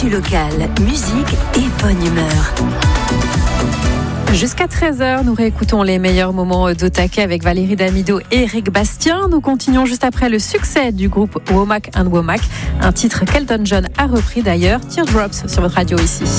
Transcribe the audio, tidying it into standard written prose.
Actu locale, musique et bonne humeur. Jusqu'à 13h, nous réécoutons les meilleurs moments d'Otake avec Valérie Damido et Eric Bastien. Nous continuons juste après le succès du groupe Womack & Womack, un titre qu'Elton John a repris d'ailleurs, Teardrops sur votre radio ici.